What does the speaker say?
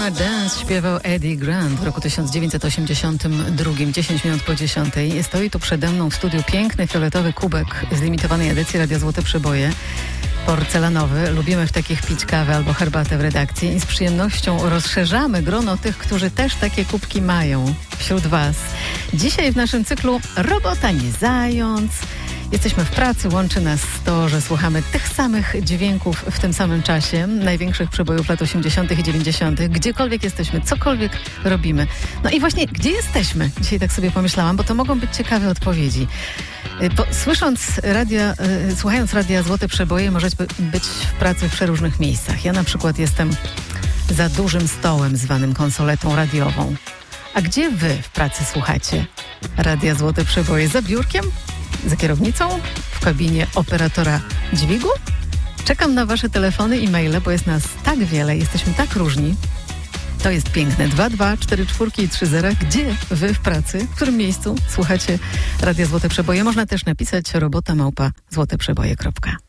Summer Dance śpiewał Eddie Grant w roku 1982, 10 minut po 10. Stoi tu przede mną w studiu piękny fioletowy kubek z limitowanej edycji Radia Złote Przeboje. Porcelanowy. Lubimy w takich pić kawę albo herbatę w redakcji i z przyjemnością rozszerzamy grono tych, którzy też takie kubki mają wśród Was. Dzisiaj w naszym cyklu Robota nie zając. Jesteśmy w pracy, łączy nas to, że słuchamy tych samych dźwięków w tym samym czasie, największych przebojów lat 80. i 90. Gdziekolwiek jesteśmy, cokolwiek robimy. No i właśnie, gdzie jesteśmy? Dzisiaj tak sobie pomyślałam, bo to mogą być ciekawe odpowiedzi. Słuchając Radia Złote Przeboje, możecie być w pracy w przeróżnych miejscach. Ja na przykład jestem za dużym stołem zwanym konsoletą radiową. A gdzie Wy w pracy słuchacie Radia Złote Przeboje? Za biurkiem? Za kierownicą? W kabinie operatora dźwigu? Czekam na Wasze telefony i maile, bo jest nas tak wiele, jesteśmy tak różni. To jest piękne. 224430. Gdzie Wy w pracy? W którym miejscu słuchacie Radia Złote Przeboje? Można też napisać robota@złoteprzeboje.pl